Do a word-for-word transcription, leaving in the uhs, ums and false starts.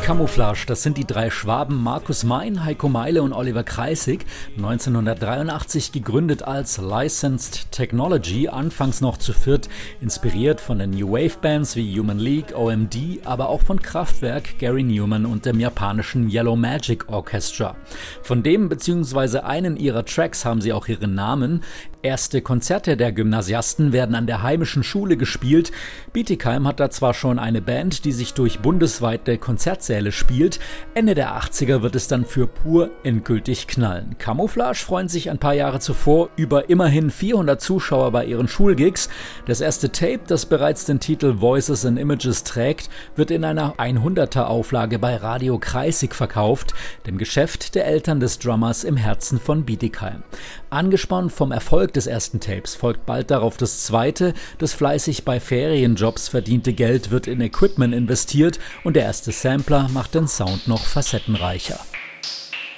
Camouflage, das sind die drei Schwaben Markus Mein, Heiko Meile und Oliver Kreisig, neunzehnhundertdreiundachtzig gegründet als Licensed Technology, anfangs noch zu viert, inspiriert von den New Wave Bands wie Human League, O M D, aber auch von Kraftwerk, Gary Newman und dem japanischen Yellow Magic Orchestra. Von dem bzw. einen ihrer Tracks haben sie auch ihren Namen. Erste Konzerte der Gymnasiasten werden an der heimischen Schule gespielt. Bietigheim hat da zwar schon eine Band, die sich durch bundesweite Konzertsäle spielt. Ende der achtziger wird es dann für pur endgültig knallen. Camouflage freuen sich ein paar Jahre zuvor über immerhin vierhundert Zuschauer bei ihren Schulgigs. Das erste Tape, das bereits den Titel Voices and Images trägt, wird in einer hunderter Auflage bei Radio Kreisig verkauft, dem Geschäft der Eltern des Drummers im Herzen von Bietigheim. Angespannt vom Erfolg des ersten Tapes folgt bald darauf das zweite. Das fleißig bei Ferienjobs verdiente Geld wird in Equipment investiert und der erste Sampler macht den Sound noch facettenreicher.